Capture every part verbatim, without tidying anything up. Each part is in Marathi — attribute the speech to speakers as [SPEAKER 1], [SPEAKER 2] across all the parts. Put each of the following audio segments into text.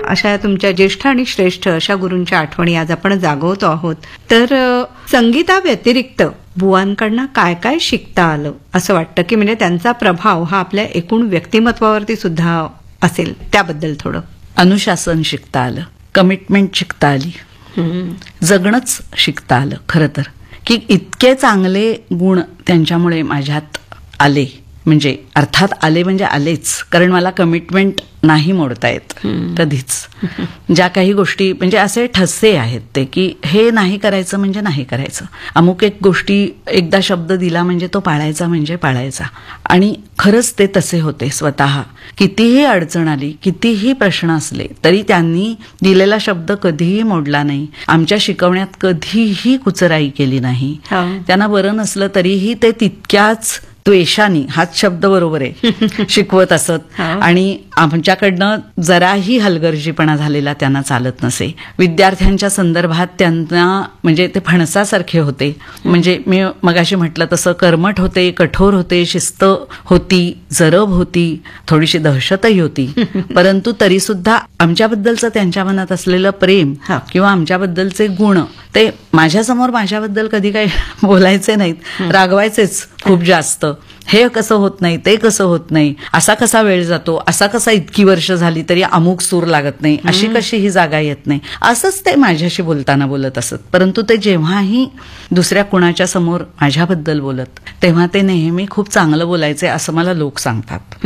[SPEAKER 1] अशा तुमच्या ज्येष्ठ आणि श्रेष्ठ अशा गुरूंच्या आठवणी आज आपण जागवतो आहोत. तर संगीता व्यतिरिक्त बुवांकडनं काय काय शिकता आलं असं वाटतं, की म्हणजे त्यांचा प्रभाव हा आपल्या एकूण व्यक्तिमत्वावरती सुद्धा असेल, त्याबद्दल थोडं.
[SPEAKER 2] अनुशासन शिकता आलं, कमिटमेंट शिकता आली, जगणंच शिकता आलं. खरं तर की इतके चांगले गुण त्यांच्यामुळे माझ्यात आले, म्हणजे अर्थात आले म्हणजे आलेच, कारण मला कमिटमेंट नाही मोडता येत कधीच. ज्या काही गोष्टी म्हणजे असे ठसे आहेत ते, की हे नाही करायचं म्हणजे नाही करायचं. अमुक एक गोष्टी एकदा शब्द दिला म्हणजे तो पाळायचा म्हणजे पाळायचा. आणि खरंच ते तसे होते स्वतः. कितीही अडचण आली, कितीही प्रश्न असले तरी त्यांनी दिलेला शब्द कधीही मोडला नाही. आमच्या शिकवण्यात कधीही कुचराई केली नाही. त्यांना बरं नसलं तरीही ते तितक्याच द्वेषाने, हाच शब्द बरोबर आहे, शिकवत असत. आणि आमच्याकडनं जराही हलगर्जीपणा झालेला त्यांना चालत नसे. विद्यार्थ्यांच्या संदर्भात त्यांना म्हणजे ते फणसासारखे होते. म्हणजे मी मगाशी म्हटलं तसं कर्मठ होते, कठोर होते, शिस्त होती, जरब होती, थोडीशी दहशतही होती. परंतु तरी सुद्धा आमच्याबद्दलचं त्यांच्या मनात असलेलं प्रेम किंवा आमच्याबद्दलचे गुण ते माझ्यासमोर माझ्याबद्दल कधी काही बोलायचे नाहीत, रागवायचेच खूप जास्त. हे कसं होत नाही, ते कसं होत नाही, असा कसा वेळ जातो, असा कसा इतकी वर्ष झाली तरी अमुक सूर लागत नाही, अशी कशी ही जागा येत नाही, असंच ते माझ्याशी बोलताना बोलत असत. परंतु ते जेव्हाही दुसऱ्या कुणाच्या समोर माझ्याबद्दल बोलत तेव्हा ते नेहमी खूप चांगलं बोलायचे असं मला लोक सांगतात.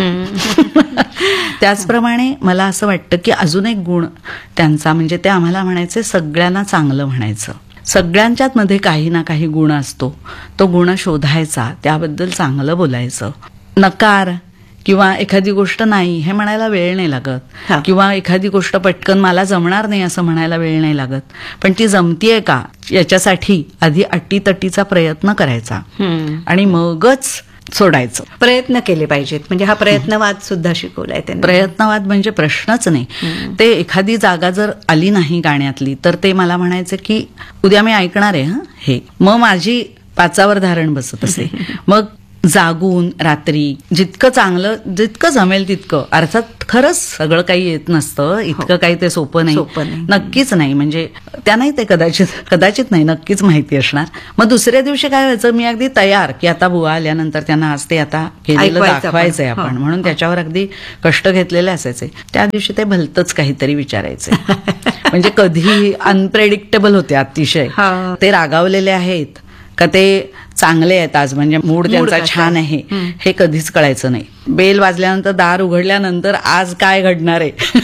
[SPEAKER 2] त्याचप्रमाणे मला असं वाटतं की अजून एक गुण त्यांचा म्हणजे ते आम्हाला म्हणायचे सगळ्यांना चांगलं म्हणायचं. सगळ्यांच्यात मध्ये काही ना काही गुण असतो, तो गुण शोधायचा, त्याबद्दल चांगलं बोलायचं. नकार किंवा एखादी गोष्ट नाही हे म्हणायला वेळ नाही लागत, किंवा एखादी गोष्ट पटकन मला जमणार नाही असं म्हणायला वेळ नाही लागत, पण ती जमतीये का याच्यासाठी आधी अटीतटीचा प्रयत्न करायचा आणि मगच सोडायचं.
[SPEAKER 1] प्रयत्न केले पाहिजेत. म्हणजे हा प्रयत्नवाद सुद्धा शिकवलाय त्यांनी.
[SPEAKER 2] प्रयत्नवाद म्हणजे प्रश्नच नाही. ते एखादी जागा जर आली नाही गाण्यातली तर ते मला म्हणायचं की उद्या मी ऐकणार आहे हं हे. मग माझी पाचावर धारण बसत असे. मग जागून रात्री जितकं चांगलं, जितकं जमेल तितकं, अर्थात खरंच सगळं काही येत नसतं, इतकं काही ते सोपं नाही, नक्कीच नाही. म्हणजे त्यांनाही ते कदाचित कदाचित नाही नक्कीच माहिती असणार. मग दुसऱ्या दिवशी काय व्हायचं, मी अगदी तयार की आता बुवा आल्यानंतर त्यांना आज ते आता केलेलं दाखवायचंय आपण, म्हणून त्याच्यावर अगदी कष्ट घेतलेले असायचे. त्या दिवशी ते भलतंच काहीतरी विचारायचे. म्हणजे कधी अनप्रेडिक्टेबल होते अतिशय. ते रागावलेले आहेत का ते चांगले आहेत आज, म्हणजे मूड त्यांचा छान आहे हे कधीच कळायचं नाही. बेल वाजल्यानंतर, दार उघडल्यानंतर आज काय घडणार आहे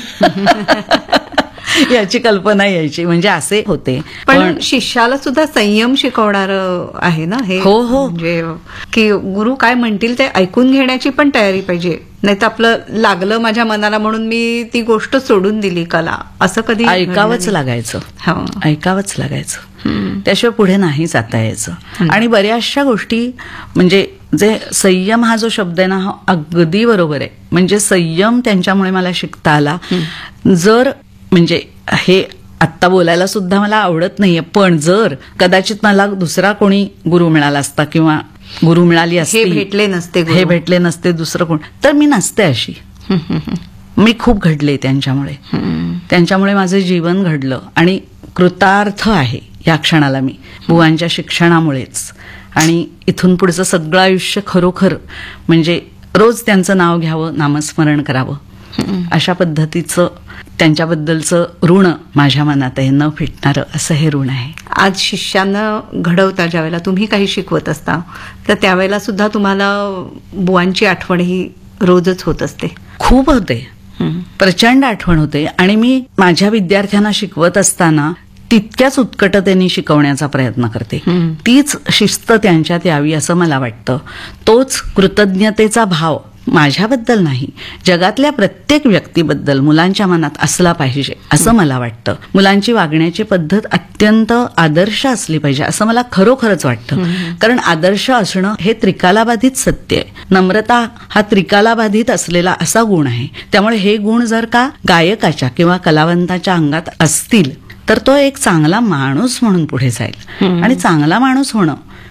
[SPEAKER 2] याची कल्पना यायची. म्हणजे असे होते.
[SPEAKER 1] पण शिष्याला सुद्धा संयम शिकवणार आहे ना हे.
[SPEAKER 2] हो हो.
[SPEAKER 1] म्हणजे की गुरु काय म्हणतील ते ऐकून घेण्याची पण तयारी पाहिजे. नाही तर आपलं लागलं माझ्या मनाला म्हणून मी ती गोष्ट सोडून दिली कला, असं कधी
[SPEAKER 2] ऐकावंच लागायचं. ऐकावंच लागायचं, त्याशिवाय पुढे नाही जाता यायचं. आणि बऱ्याचशा गोष्टी म्हणजे जे संयम हा जो शब्द आहे ना हा अगदी बरोबर आहे. म्हणजे संयम त्यांच्यामुळे मला शिकता आला. जर म्हणजे हे आत्ता बोलायला सुद्धा मला आवडत नाहीये, पण जर कदाचित मला दुसरा कोणी गुरु मिळाला असता किंवा गुरु मिळाली असती,
[SPEAKER 1] हे भेटले नसते
[SPEAKER 2] हे भेटले नसते दुसरं कोण, तर मी नसते अशी. मी खूप घडले त्यांच्यामुळे. त्यांच्यामुळे माझं जीवन घडलं आणि कृतार्थ आहे या क्षणाला मी बुवांच्या शिक्षणामुळेच. आणि इथून पुढचं सगळं आयुष्य खरोखर म्हणजे रोज त्यांचं नाव घ्यावं, नामस्मरण करावं, अशा पद्धतीचं त्यांच्याबद्दलचं ऋण माझ्या मनात आहे, न फिटणारं असं हे ऋण आहे.
[SPEAKER 1] आज शिष्यांना घडवता ज्यावेळेला तुम्ही काही शिकवत असता तर त्यावेळेला सुद्धा तुम्हाला बुवांची आठवण ही रोजच होत असते.
[SPEAKER 2] खूप होते, प्रचंड आठवण होते. आणि मी माझ्या विद्यार्थ्यांना शिकवत असताना तितक्याच उत्कटतेने शिकवण्याचा प्रयत्न करते. तीच शिस्त त्यांच्यात यावी असं मला वाटतं. तोच कृतज्ञतेचा भाव माझ्याबद्दल नाही, जगातल्या प्रत्येक व्यक्तीबद्दल मुलांच्या मनात असला पाहिजे असं मला वाटतं. मुलांची वागण्याची पद्धत अत्यंत आदर्श असली पाहिजे असं मला खरोखरच वाटतं. कारण आदर्श असणं हे त्रिकालाबाधित सत्य आहे. नम्रता हा त्रिकालाबाधित असलेला असा गुण आहे. त्यामुळे हे गुण जर का गायकाच्या किंवा कलावंताच्या अंगात असतील तर तो एक चांगला माणूस म्हणून पुढे जाईल. आणि चांगला माणूस होणं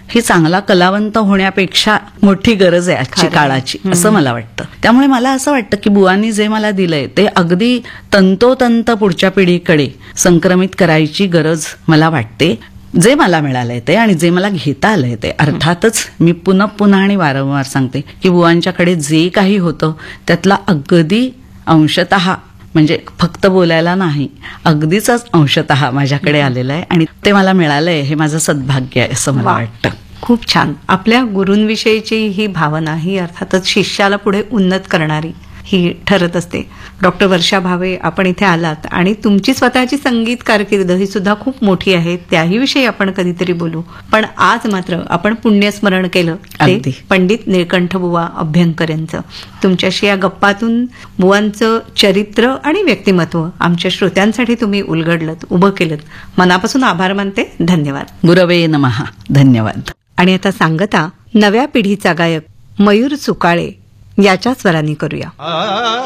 [SPEAKER 2] ही चांगला कलावंत होण्यापेक्षा मोठी गरज आहे आजची
[SPEAKER 1] खरं.
[SPEAKER 2] काळाची, असं मला वाटतं. त्यामुळे मला असं वाटतं की बुवांनी जे मला दिलंय ते अगदी तंतोतंत पुढच्या पिढीकडे संक्रमित करायची गरज मला वाटते. जे मला मिळालंय ते आणि जे मला घेता आलंय ते, अर्थातच मी पुन्हा पुन्हा आणि वारंवार सांगते की बुवांच्याकडे जे काही होतं त्यातला अगदी अंशतः, म्हणजे फक्त बोलायला नाही, अगदीच अंशतः माझ्याकडे आलेलं आहे आणि ते मला मिळालंय हे माझं सद्भाग्य आहे असं मला
[SPEAKER 1] वा.
[SPEAKER 2] वाटतं.
[SPEAKER 1] खूप छान. आपल्या गुरूंविषयीची ही भावना ही अर्थातच शिष्याला पुढे उन्नत करणारी ही ठरत असते. डॉक्टर वर्षा भावे, आपण इथे आलात आणि तुमची स्वतःची संगीत कारकीर्द ही सुद्धा खूप मोठी आहे, त्याही विषयी आपण कधीतरी बोलू. पण आज मात्र आपण पुण्यस्मरण केलं
[SPEAKER 2] अगदी.
[SPEAKER 1] ते पंडित निळकंठ बुवा अभ्यंकर यांचं. तुमच्याशी या गप्पातून बुवांचं चरित्र आणि व्यक्तिमत्व आमच्या श्रोत्यांसाठी तुम्ही उलगडलत, उभं केलं. मनापासून आभार मानते. धन्यवाद.
[SPEAKER 2] गुरवे नमः. धन्यवाद.
[SPEAKER 1] आणि आता सांगता नव्या पिढीचा गायक मयूर सुकाळे याच्या स्वरांनी करूया.